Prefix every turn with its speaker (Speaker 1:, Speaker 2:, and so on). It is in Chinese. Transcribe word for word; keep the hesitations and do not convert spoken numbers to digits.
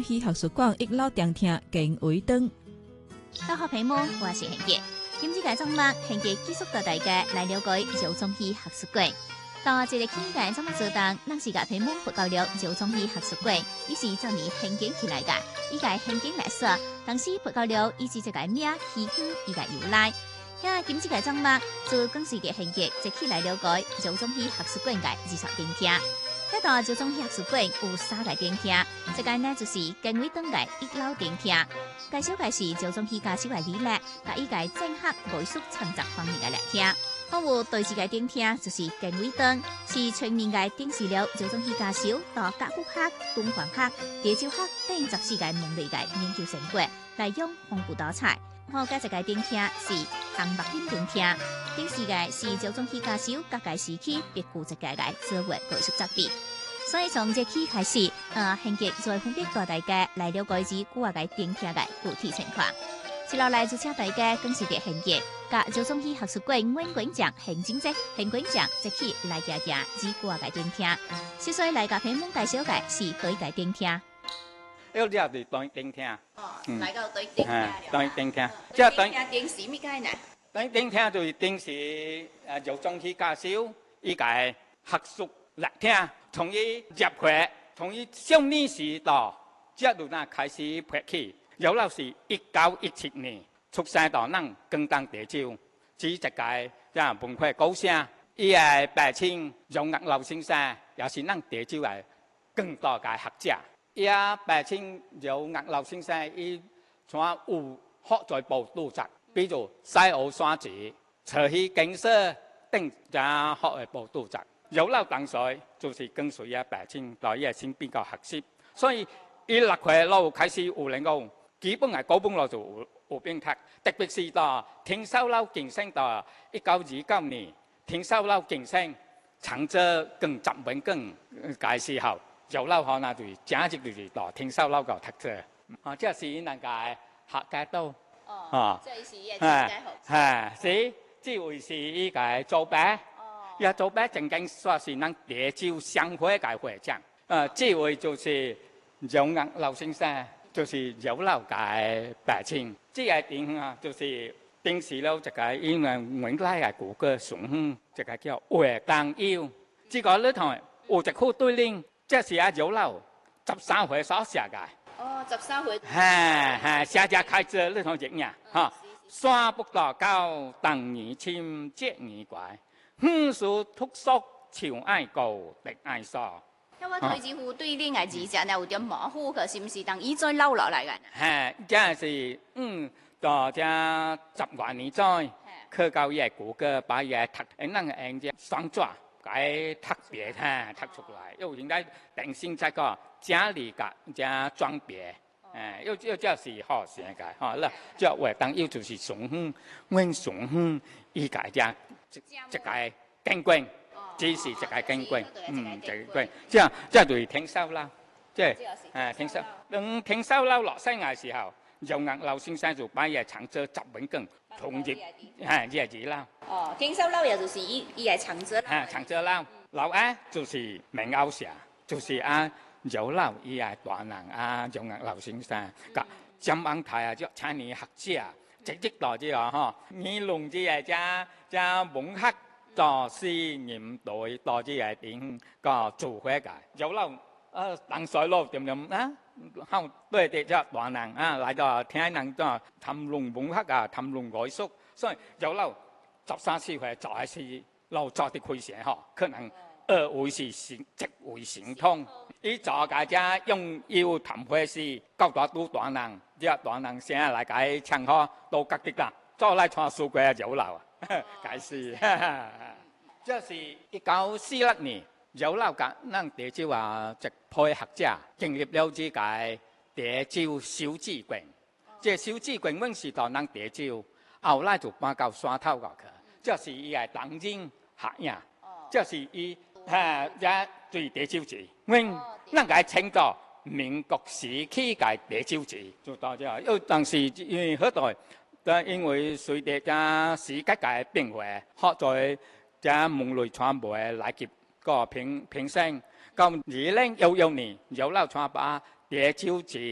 Speaker 1: 戏学术馆一楼店厅更为长。
Speaker 2: 大学屏幕，我是贤杰。今日嘅节目，贤杰继续带大家来了解九中戏学术馆。到这个期间，怎么做当？咱是个屏幕佛教了九中戏学术馆，伊是怎年兴建起来嘅？伊个兴建历史，当时佛教了伊是这个名戏曲伊个由来。遐今日嘅节目，就更是嘅贤杰一起来了解九中戏学术馆嘅二十店厅。喺度九中戏学术馆有三个店厅，一个呢就是更伟长嘅一楼店厅。介绍嘅是九中戏家手嘅理念，甲伊个整合艺术创作方面嘅来听。好有第二个店厅就是更伟长，是全面嘅展示了九中戏家手到甲骨学、敦煌学、地州学等十四个门类嘅研究成果，来用丰富多彩。好，加一个店厅是红木品店厅，展示嘅是九中戏家手各个时期别具一格嘅做活艺术作品。所以从这期开始，呃，贤杰就会分别带大家来了解至古个店厅嘅具体情况。接落来就请大家跟随着贤杰，甲九中戏学术馆阮馆长行政者邢馆长一起来行行至古个店厅。首先来甲屏幕介绍嘅是对个店厅。
Speaker 3: 要入嚟當店廳。
Speaker 2: 哦，來到對店廳了。
Speaker 3: 當店廳，即係當
Speaker 2: 店店是咩解呢？
Speaker 3: 當店廳就定是誒九中戲家手依個學術嚟聽，從伊入會，從伊少年時代，即係嗱開始拍起。有老是一九一七年出生到咱廣東地州，只一個即係文化高聲，伊係白青楊岳老先生，也是咱地州嘅更多嘅學者。伊啊，白青楊岳老先生，伊像有學在報道集，比如西澳山寺、慈禧景色等家學嘅報道集。有老當時就是跟隨啊白青來伊係先比較合適，所以伊落去路開始有能夠。基本係高本路就有有變讀，特別是到天秀樓競爭到一九二九年，天秀樓競爭長者更集本更嘅時候，有樓可能就正直就是到天秀樓個讀者，啊，即係那個客家道，
Speaker 2: 哦，即係是一個學，
Speaker 3: 係是，即係是依個做白，依個做白正經說是咱地州商會嘅會長，啊，這位就是楊岳老先生。就是有老嘅白青，這個店啊，就是定時了一個因為原來嘅古個順風，一個叫活當腰。這個裏頭有一副對聯，這是啊有老十三歲所寫嘅。
Speaker 2: 哦，十三歲。
Speaker 3: 係係，寫隻開字裏頭一樣嚇。山不到高，當年簽接年怪，五樹突縮，潮愛高，敵愛疏。
Speaker 2: 我睇字副對聯嘅字隻呢有點模糊，佢是唔是當依再留落嚟嘅？
Speaker 3: 係，即係嗯，到只十萬年再，佢教嘢古個把嘢讀，誒能誒只雙抓，解特別嚇讀出來，因為現在定性這個家裏個只裝別，誒，又又即係好成個，嚇啦，即係話當要就是順風，溫順風依個只一個經過。只是一個經過，嗯，一個經過，即係即係對天秀樓，即係誒天秀，等天秀樓落山嘅時候，楊岳老先生就把嘢長者集本更同入，係呢字啦。
Speaker 2: 哦，天秀樓也就是伊伊係長者。
Speaker 3: 係長者樓，樓啊就是明歐社，就是啊有樓伊係大人啊楊岳老先生，個張安泰啊，即係年學者，直直到啲啊嗬，你弄啲嘢加加文學。到四年代到啲嘢點個做開嘅，有樓啊當水路點點啊，後對啲只大人啊嚟到聽人都談論文學啊，談論藝術，所以有樓十三四歲就係是老早啲開始嗬，可能二位是成職位成通，伊做嘅只用要談開是高大都大人，只大人先嚟解唱歌到各地啦，再嚟唱數據有樓啊。解釋，這是一九四六年有樓嘅，咱地州啊，一批學者建立了這個地州小資館。這小資館本是到咱地州，後來就搬到山頭嗰去。這是伊個當今學者，這是伊嚇也對地州字，阮咱個稱作民國時期嘅地州字，就到這。因為當時因為好代。但因為隨着個時間嘅變化，學在個門類傳播嘅來及個平平升，到二零一六年有樓傳播地州字